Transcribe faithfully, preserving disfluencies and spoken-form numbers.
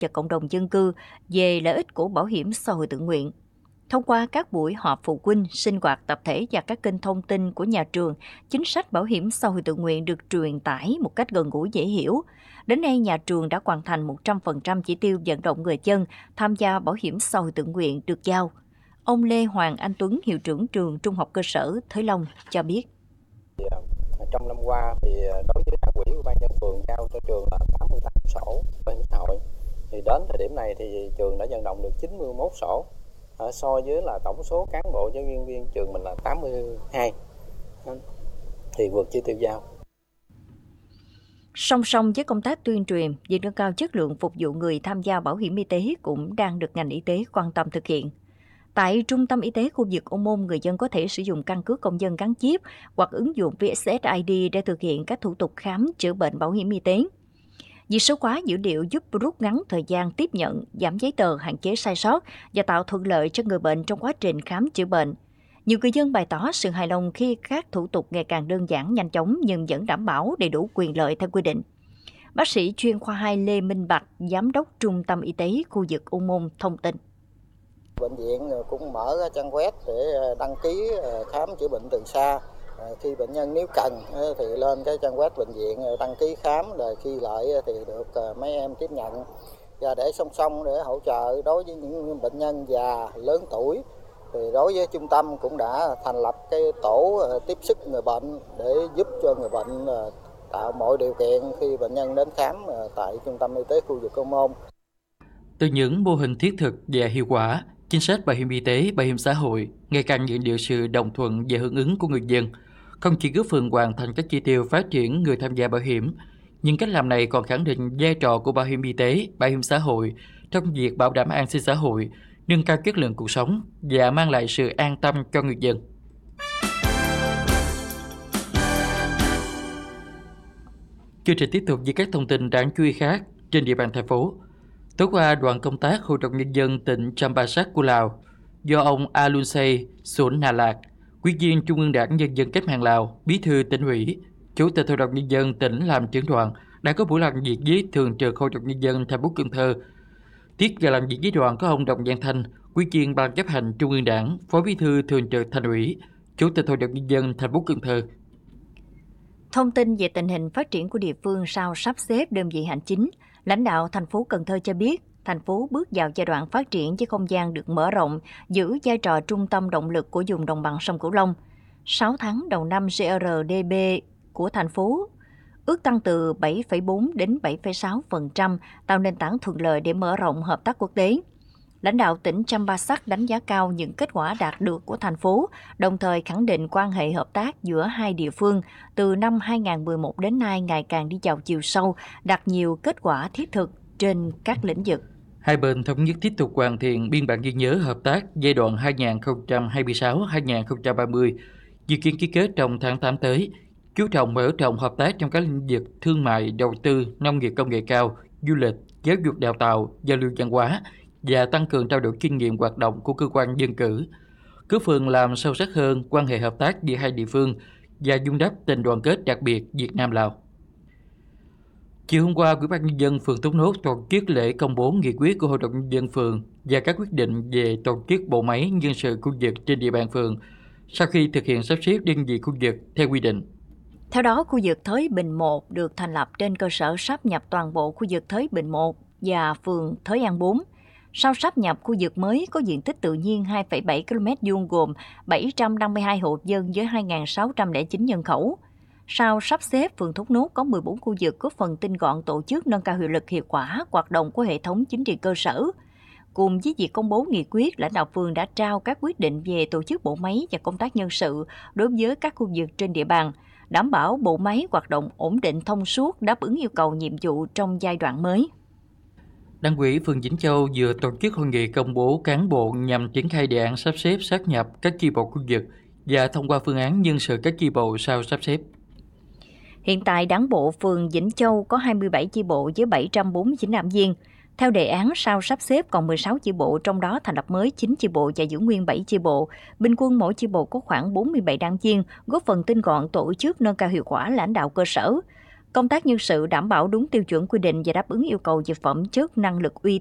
và cộng đồng dân cư về lợi ích của bảo hiểm xã hội tự nguyện. Thông qua các buổi họp phụ huynh, sinh hoạt tập thể và các kênh thông tin của nhà trường, chính sách bảo hiểm xã hội tự nguyện được truyền tải một cách gần gũi dễ hiểu. Đến nay, nhà trường đã hoàn thành một trăm phần trăm chỉ tiêu vận động người dân tham gia bảo hiểm xã hội tự nguyện được giao. Ông Lê Hoàng Anh Tuấn, hiệu trưởng trường Trung học cơ sở Thới Long cho biết. Trong năm qua thì đối với đảng ủy của ban nhân phường giao cho trường là tám mươi tám sổ bảo hiểm xã hội. Thì đến thời điểm này thì trường đã vận động được chín mươi mốt sổ. So với là tổng số cán bộ giáo viên viên trường mình là tám mươi hai, thì vượt chỉ tiêu giao. Song song với công tác tuyên truyền, việc nâng cao chất lượng phục vụ người tham gia bảo hiểm y tế cũng đang được ngành y tế quan tâm thực hiện. Tại Trung tâm Y tế khu vực Ô Môn, người dân có thể sử dụng căn cước công dân gắn chip hoặc ứng dụng vê ét ét i đê để thực hiện các thủ tục khám chữa bệnh bảo hiểm y tế. Việc số hóa dữ liệu giúp rút ngắn thời gian tiếp nhận, giảm giấy tờ, hạn chế sai sót và tạo thuận lợi cho người bệnh trong quá trình khám chữa bệnh. Nhiều người dân bày tỏ sự hài lòng khi các thủ tục ngày càng đơn giản, nhanh chóng nhưng vẫn đảm bảo đầy đủ quyền lợi theo quy định. Bác sĩ chuyên khoa hai Lê Minh Bạch, Giám đốc Trung tâm Y tế khu vực Ô Môn thông tin. Bệnh viện cũng mở trang web để đăng ký khám chữa bệnh từ xa. Khi bệnh nhân nếu cần thì lên cái trang web bệnh viện đăng ký khám, rồi khi lại thì được mấy em tiếp nhận. Và để song song để hỗ trợ đối với những bệnh nhân già, lớn tuổi, thì đối với trung tâm cũng đã thành lập cái tổ tiếp sức người bệnh để giúp cho người bệnh tạo mọi điều kiện khi bệnh nhân đến khám tại Trung tâm Y tế khu vực Ô Môn. Từ những mô hình thiết thực và hiệu quả, chính sách bảo hiểm y tế, bảo hiểm xã hội ngày càng nhận được sự đồng thuận và hưởng ứng của người dân. Không chỉ góp phần hoàn thành các chỉ tiêu phát triển người tham gia bảo hiểm, nhưng cách làm này còn khẳng định vai trò của bảo hiểm y tế, bảo hiểm xã hội trong việc bảo đảm an sinh xã hội, nâng cao chất lượng cuộc sống và mang lại sự an tâm cho người dân. Chương trình tiếp tục với các thông tin đáng chú ý khác trên địa bàn thành phố. Tối qua, đoàn công tác Hội đồng Nhân dân tỉnh Champasak của Lào do ông Alunsei Sonalak, Ủy viên Trung ương Đảng Nhân dân Cách mạng Lào, Bí thư Tỉnh ủy, Chủ tịch Hội đồng Nhân dân tỉnh làm trưởng đoàn đã có buổi làm việc với Thường trực Hội đồng Nhân dân thành phố Cần Thơ. Tiết và làm việc với đoàn có ông Đồng Văn Thanh, Ủy viên Ban chấp hành Trung ương Đảng, Phó Bí thư Thường trực Thành ủy, Chủ tịch Hội đồng Nhân dân thành phố Cần Thơ. Thông tin về tình hình phát triển của địa phương sau sắp xếp đơn vị hành chính, lãnh đạo thành phố Cần Thơ cho biết, thành phố bước vào giai đoạn phát triển với không gian được mở rộng, giữ vai trò trung tâm động lực của vùng đồng bằng sông Cửu Long. sáu tháng đầu năm giê rờ đê bê của thành phố ước tăng từ bảy phẩy bốn đến bảy phẩy sáu phần trăm, tạo nền tảng thuận lợi để mở rộng hợp tác quốc tế. Lãnh đạo tỉnh Champasak đánh giá cao những kết quả đạt được của thành phố, đồng thời khẳng định quan hệ hợp tác giữa hai địa phương từ năm hai nghìn không trăm mười một đến nay ngày càng đi vào chiều sâu, đạt nhiều kết quả thiết thực trên các lĩnh vực. Hai bên thống nhất tiếp tục hoàn thiện biên bản ghi nhớ hợp tác giai đoạn hai nghìn không trăm hai mươi sáu đến hai nghìn không trăm ba mươi, dự kiến ký kết trong tháng tám tới, chú trọng mở rộng hợp tác trong các lĩnh vực thương mại, đầu tư, nông nghiệp công nghệ cao, du lịch, giáo dục đào tạo, giao lưu văn hóa và tăng cường trao đổi kinh nghiệm hoạt động của cơ quan dân cử, góp phần làm sâu sắc hơn quan hệ hợp tác giữa hai địa phương và vun đắp tình đoàn kết đặc biệt Việt Nam Lào. Chiều hôm qua, Ủy ban nhân dân phường Thốt Nốt tổ chức lễ công bố nghị quyết của Hội đồng nhân dân phường và các quyết định về tổ chức bộ máy nhân sự khu vực trên địa bàn phường sau khi thực hiện sắp xếp đơn vị khu vực theo quy định. Theo đó, khu vực Thới Bình một được thành lập trên cơ sở sáp nhập toàn bộ khu vực Thới Bình một và phường Thới An bốn. Sau sáp nhập, khu vực mới có diện tích tự nhiên hai phẩy bảy ki lô mét vuông gồm bảy trăm năm mươi hai hộ dân với hai nghìn sáu trăm lẻ chín nhân khẩu. Sau sắp xếp, phường Thốt Nốt có mười bốn khu vực góp phần tinh gọn tổ chức, nâng cao hiệu lực hiệu quả hoạt động của hệ thống chính trị cơ sở. Cùng với việc công bố nghị quyết, lãnh đạo phường đã trao các quyết định về tổ chức bộ máy và công tác nhân sự đối với các khu vực trên địa bàn, đảm bảo bộ máy hoạt động ổn định thông suốt, đáp ứng yêu cầu nhiệm vụ trong giai đoạn mới. Đảng ủy phường Vĩnh Châu vừa tổ chức hội nghị công bố cán bộ nhằm triển khai đề án sắp xếp sáp nhập các chi bộ khu vực và thông qua phương án nhân sự các chi bộ sau sắp xếp. Hiện tại, Đảng bộ phường Vĩnh Châu có hai mươi bảy chi bộ với bảy trăm bốn mươi chín đảng viên. Theo đề án, sau sắp xếp còn mười sáu chi bộ, trong đó thành lập mới chín chi bộ và giữ nguyên bảy chi bộ. Bình quân mỗi chi bộ có khoảng bốn mươi bảy đảng viên, góp phần tinh gọn tổ chức, nâng cao hiệu quả lãnh đạo cơ sở. Công tác nhân sự đảm bảo đúng tiêu chuẩn quy định và đáp ứng yêu cầu về phẩm chất, năng lực, uy